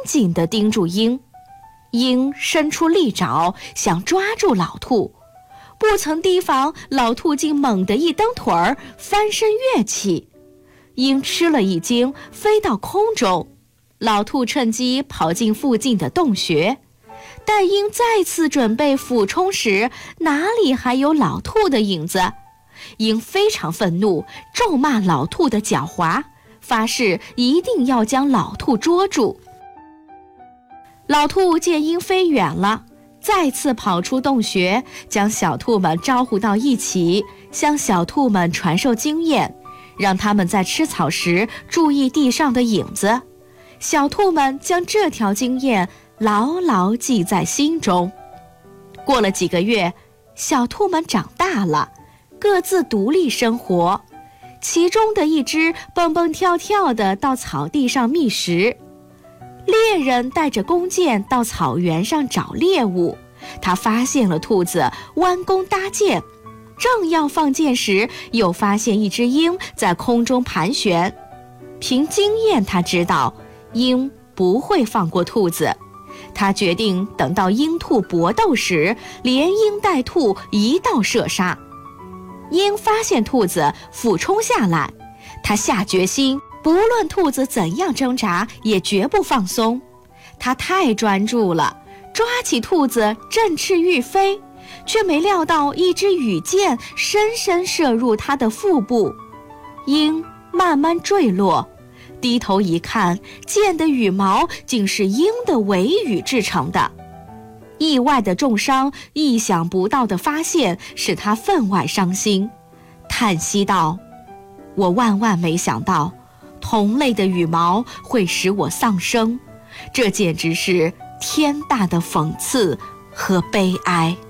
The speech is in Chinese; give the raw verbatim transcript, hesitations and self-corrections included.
紧地盯住鹰。鹰伸出利爪想抓住老兔，不曾提防老兔竟猛地一蹬腿儿，翻身跃起。鹰吃了一惊，飞到空中。老兔趁机跑进附近的洞穴，待鹰再次准备俯冲时，哪里还有老兔的影子？鹰非常愤怒，咒骂老兔的狡猾，发誓一定要将老兔捉住。老兔见鹰飞远了，再次跑出洞穴，将小兔们招呼到一起，向小兔们传授经验，让它们在吃草时注意地上的影子。小兔们将这条经验牢牢记在心中。过了几个月，小兔们长大了，各自独立生活。其中的一只蹦蹦跳跳地到草地上觅食。猎人带着弓箭到草原上找猎物，他发现了兔子弯弓搭箭，正要放箭时，又发现一只鹰在空中盘旋。凭经验，他知道鹰不会放过兔子，他决定等到鹰兔搏斗时，连鹰带兔一道射杀。鹰发现兔子俯冲下来，他下决心不论兔子怎样挣扎，也绝不放松。他太专注了，抓起兔子振翅欲飞，却没料到一支羽箭深深射入他的腹部。鹰慢慢坠落，低头一看，箭的羽毛竟是鹰的尾羽制成的。意外的重伤，意想不到的发现，使他分外伤心，叹息道：我万万没想到同类的羽毛会使我丧生，这简直是天大的讽刺和悲哀。